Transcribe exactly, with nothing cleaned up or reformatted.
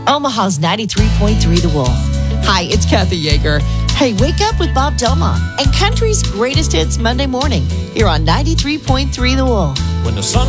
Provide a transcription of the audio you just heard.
Omaha's ninety-three point three The Wolf. Hi, it's Kathy Yeager. Hey, wake up with Bob Delma and country's greatest hits Monday morning here on ninety-three point three The Wolf. When the sun